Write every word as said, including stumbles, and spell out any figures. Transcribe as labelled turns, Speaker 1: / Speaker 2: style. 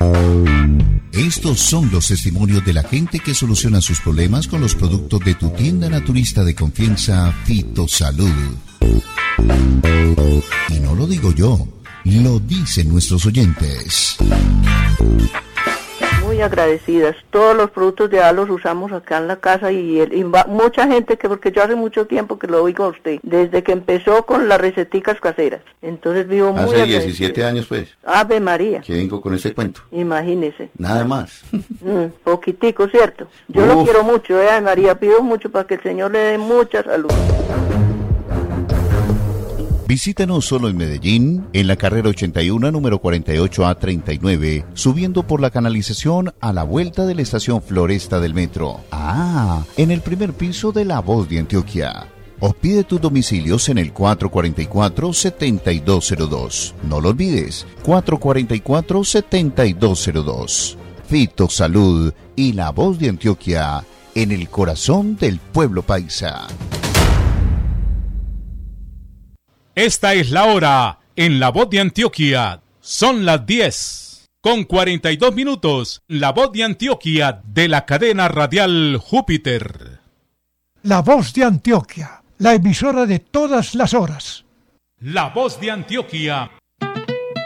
Speaker 1: Estos son los testimonios de la gente que soluciona sus problemas con los productos de tu tienda naturista de confianza, Fitosalud. Y no lo digo yo, lo dicen nuestros oyentes.
Speaker 2: Muy agradecidas. Todos los productos de A los usamos acá en la casa y, el, y va, mucha gente que, porque yo hace mucho tiempo que lo oigo a usted, desde que empezó con las receticas caseras. Entonces vivo muy
Speaker 3: Hace diecisiete años pues.
Speaker 2: Ave María.
Speaker 3: Que vengo con ese cuento.
Speaker 2: Imagínese.
Speaker 3: Nada más.
Speaker 2: Mm, poquitico, ¿cierto? Yo Uf. lo quiero mucho, eh, Ave María, pido mucho para que el Señor le dé mucha salud.
Speaker 1: Visítanos solo en Medellín, en la carrera ochenta y uno, número cuarenta y ocho A treinta y nueve, subiendo por la canalización a la vuelta de la estación Floresta del metro. Ah, en el primer piso de La Voz de Antioquia. O pide tus domicilios en el cuatro cuatro cuatro, siete dos cero dos. No lo olvides, cuatro cuatro cuatro, siete dos cero dos. Fitosalud y La Voz de Antioquia, en el corazón del pueblo paisa.
Speaker 4: Esta es la hora en La Voz de Antioquia. Son las diez con cuarenta y dos minutos. La Voz de Antioquia de la cadena radial Júpiter.
Speaker 5: La Voz de Antioquia, la emisora de todas las horas.
Speaker 4: La Voz de Antioquia